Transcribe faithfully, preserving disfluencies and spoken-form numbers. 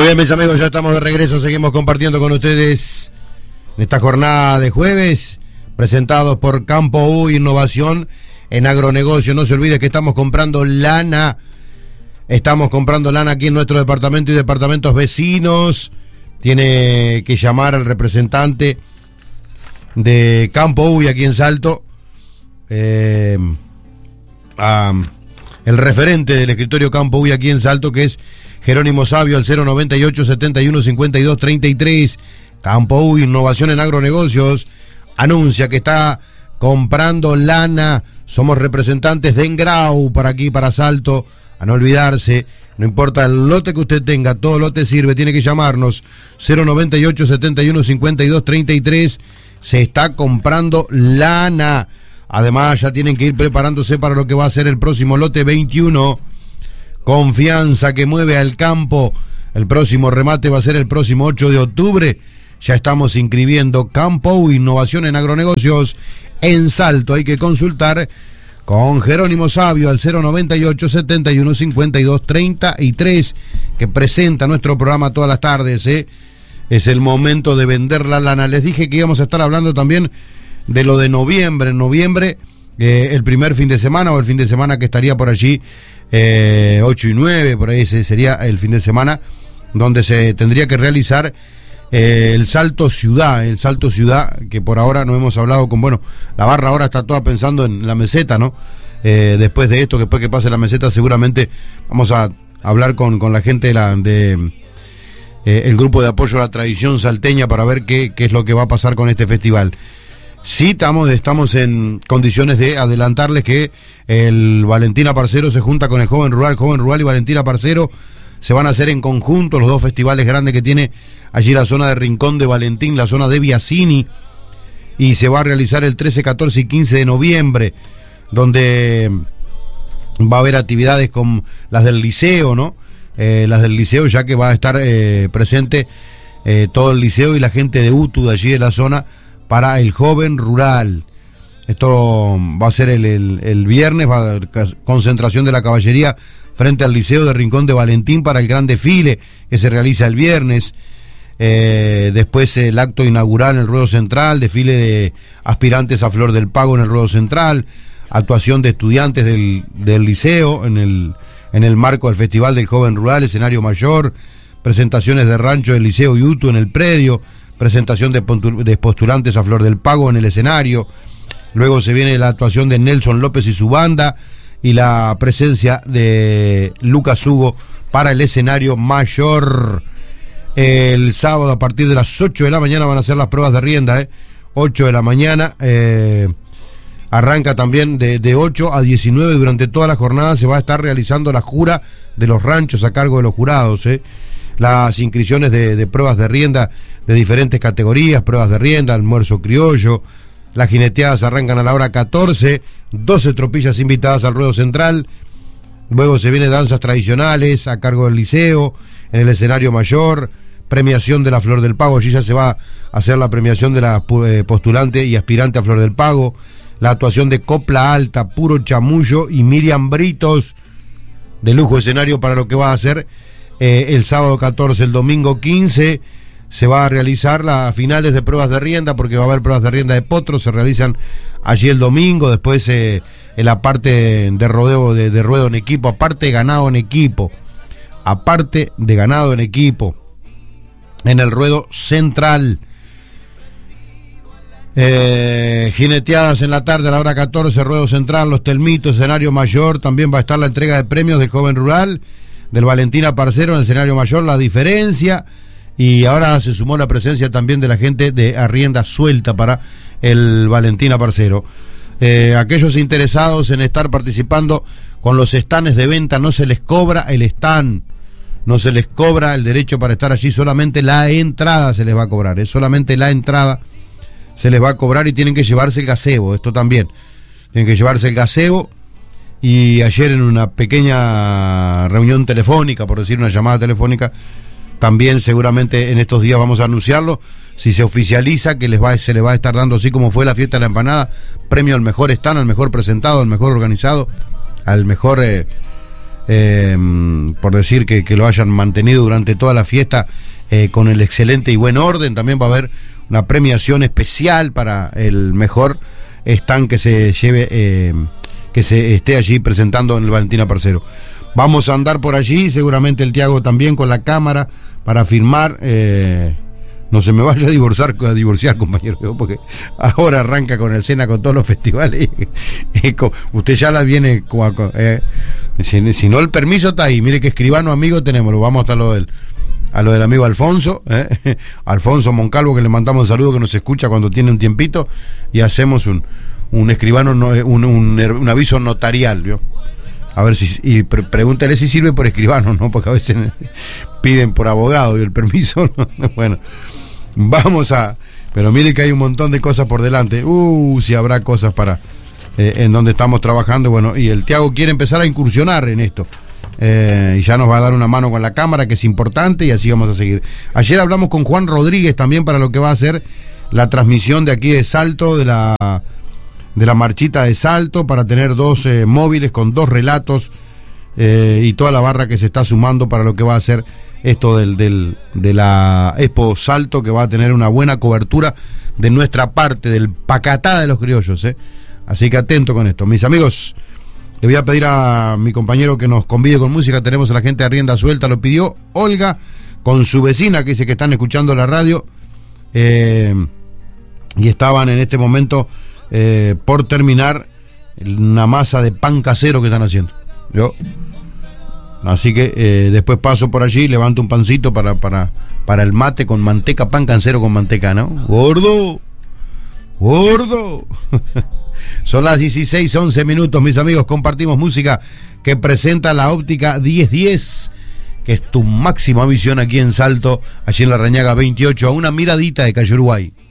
Muy bien, mis amigos, ya estamos de regreso, seguimos compartiendo con ustedes en esta jornada de jueves, presentados por Campo U, innovación en agronegocio. No se olvide que estamos comprando lana, estamos comprando lana aquí en nuestro departamento y departamentos vecinos. Tiene que llamar al representante de Campo U y aquí en Salto, eh, a el referente del escritorio Campo U y aquí en Salto, que es Jerónimo Sabio, al cero noventa y ocho, setenta y uno, cincuenta y dos, treinta y tres. Campo U, innovación en agronegocios, anuncia que está comprando lana. Somos representantes de Engrau para aquí, para Salto. A no olvidarse, no importa el lote que usted tenga, todo lote sirve, tiene que llamarnos cero noventa y ocho, setenta y uno, cincuenta y dos, treinta y tres. Se está comprando lana. Además, ya tienen que ir preparándose para lo que va a ser el próximo lote veintiuno. Confianza que mueve al campo. El próximo remate va a ser el próximo ocho de octubre. Ya estamos inscribiendo. Campo U, innovación en agronegocios en Salto. Hay que consultar con Jerónimo Sabio al cero noventa y ocho, setenta y uno, cincuenta y dos, treinta y tres, que presenta nuestro programa todas las tardes, ¿eh? Es el momento de vender la lana. Les dije que íbamos a estar hablando también de lo de noviembre. En noviembre, eh, el primer fin de semana o el fin de semana que estaría por allí, eh, ocho y nueve, por ahí ese sería el fin de semana donde se tendría que realizar eh, el Salto Ciudad, el Salto Ciudad, que por ahora no hemos hablado con, bueno, la barra ahora está toda pensando en la meseta, ¿no? Eh, después de esto, después que pase la meseta, seguramente vamos a hablar con, con la gente de la de eh, el grupo de apoyo a la tradición salteña para ver qué, qué es lo que va a pasar con este festival. Sí, estamos, estamos en condiciones de adelantarles que el Valentina Parcero se junta con el Joven Rural. Joven Rural y Valentina Parcero se van a hacer en conjunto los dos festivales grandes que tiene allí la zona de Rincón de Valentín, la zona de Biasini, y se va a realizar el trece, catorce y quince de noviembre, donde va a haber actividades con las del liceo, ¿no? Eh, las del liceo, ya que va a estar eh, presente eh, todo el liceo y la gente de U T U de allí de la zona, para el Joven Rural. Esto va a ser el, el, el viernes, va a haber concentración de la caballería frente al Liceo de Rincón de Valentín para el gran desfile que se realiza el viernes. Eh, después el acto inaugural en el Ruedo Central, desfile de aspirantes a Flor del Pago en el Ruedo Central, actuación de estudiantes del, del liceo en el, en el marco del Festival del Joven Rural, escenario mayor, presentaciones de rancho del Liceo y U T U en el predio, presentación de, de postulantes a Flor del Pago en el escenario. Luego se viene la actuación de Nelson López y su banda y la presencia de Lucas Hugo para el escenario mayor. El sábado a partir de las ocho de la mañana van a ser las pruebas de rienda, ¿eh? ocho de la mañana. Eh, arranca también de, de ocho a diecinueve. Durante toda la jornada se va a estar realizando la jura de los ranchos a cargo de los jurados, ¿eh? Las inscripciones de, de pruebas de rienda de diferentes categorías, pruebas de rienda, almuerzo criollo. Las jineteadas arrancan a la hora catorce, doce tropillas invitadas al ruedo central. Luego se viene danzas tradicionales a cargo del liceo, en el escenario mayor, premiación de la Flor del Pago. Allí ya se va a hacer la premiación de la eh, postulante y aspirante a Flor del Pago. La actuación de Copla Alta, Puro Chamullo y Miriam Britos, de lujo escenario para lo que va a ser eh, el sábado catorce. El domingo quince se va a realizar las finales de pruebas de rienda, porque va a haber pruebas de rienda de potros, se realizan allí el domingo. Después eh, en la parte de rodeo de, de ruedo en equipo, aparte de ganado en equipo, aparte de ganado en equipo, en el ruedo central. Eh, jineteadas en la tarde a la hora catorce, ruedo central, los telmitos, escenario mayor. También va a estar la entrega de premios del Joven Rural, del Valentina Parcero en el escenario mayor, la diferencia. Y ahora se sumó la presencia también de la gente de Arrienda Suelta para el Valentina Parcero. Eh, aquellos interesados en estar participando con los stands de venta, no se les cobra el stand, no se les cobra el derecho para estar allí, solamente la entrada se les va a cobrar, es solamente la entrada se les va a cobrar, y tienen que llevarse el gazebo, esto también, tienen que llevarse el gazebo. Y ayer en una pequeña reunión telefónica, por decir una llamada telefónica, también seguramente en estos días vamos a anunciarlo, si se oficializa que les va, se les va a estar dando, así como fue la fiesta de la empanada, premio al mejor stand, al mejor presentado, al mejor organizado, al mejor eh, eh, por decir que, que lo hayan mantenido durante toda la fiesta eh, con el excelente y buen orden. También va a haber una premiación especial para el mejor stand que se lleve, eh, que se esté allí presentando en el Valentina Parcero. Vamos a andar por allí, seguramente el Tiago también con la cámara para filmar. Eh, no se me vaya a divorciar, a divorciar, compañero, porque ahora arranca con el Sena, con todos los festivales. Usted ya la viene, eh, si, si no el permiso está ahí. Mire que escribano amigo tenemos, lo vamos hasta lo del, a lo del amigo Alfonso, eh, Alfonso Moncalvo, que le mandamos un saludo, que nos escucha cuando tiene un tiempito, y hacemos un, un escribano, un, un, un aviso notarial, ¿vio? A ver si, y pre pregúntale si sirve por escribano, ¿no? Porque a veces piden por abogado y el permiso, ¿no? Bueno, vamos a, pero mire que hay un montón de cosas por delante. Uh, si habrá cosas para, eh, en donde estamos trabajando, bueno, y el Tiago quiere empezar a incursionar en esto. Eh, y ya nos va a dar una mano con la cámara, que es importante, y así vamos a seguir. Ayer hablamos con Juan Rodríguez también para lo que va a ser la transmisión de aquí de Salto, de la de la marchita de Salto, para tener dos eh, móviles con dos relatos eh, y toda la barra que se está sumando para lo que va a ser esto del, del, de la Expo Salto, que va a tener una buena cobertura de nuestra parte, del Pacatá de los criollos, ¿eh? Así que atento con esto. Mis amigos, le voy a pedir a mi compañero que nos convide con música. Tenemos a la gente de Rienda Suelta, lo pidió Olga con su vecina, que dice que están escuchando la radio eh, y estaban en este momento Eh, por terminar una masa de pan casero que están haciendo. ¿Yo? Así que eh, después paso por allí, levanto un pancito para, para, para el mate con manteca, pan casero con manteca, ¿no? ¡Gordo! ¡Gordo! Son las dieciséis, once minutos, mis amigos. Compartimos música que presenta la óptica diez diez, que es tu máxima visión aquí en Salto, allí en la Rañaga veintiocho, a una miradita de Calle Uruguay.